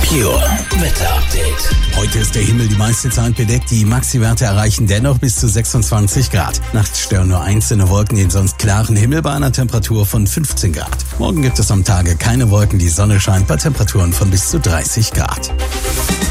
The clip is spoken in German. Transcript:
Pure Wetter Update. Heute ist der Himmel die meiste Zeit bedeckt. Die Maxi-Werte erreichen dennoch bis zu 26 Grad. Nachts stören nur einzelne Wolken den sonst klaren Himmel bei einer Temperatur von 15 Grad. Morgen gibt es am Tage keine Wolken, die Sonne scheint bei Temperaturen von bis zu 30 Grad.